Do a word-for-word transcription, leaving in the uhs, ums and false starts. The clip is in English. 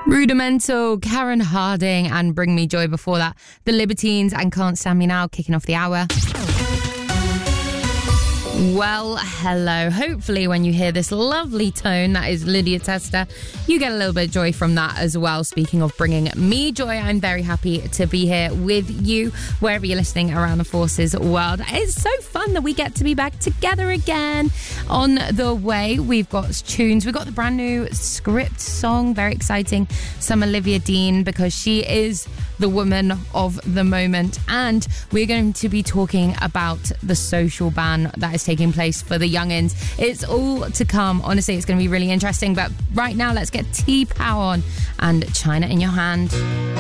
Rudimental, Karen Harding, and Bring Me Joy before that. The Libertines and Can't Stand Me Now kicking off the hour. Well, hello. Hopefully when you hear this lovely tone, that is Lydia Testa, you get a little bit of joy from that as well. Speaking of bringing me joy, I'm very happy to be here with you wherever you're listening around the Forces world. It's so fun that we get to be back together again. On the way, we've got tunes. We've got the brand new Script song. Very exciting. Some Olivia Dean, because she is the woman of the moment. And we're going to be talking about the social ban that is taking place for the youngins. It's all to come. Honestly, it's going to be really interesting. But right now, let's get T-Power on and China in Your Hand.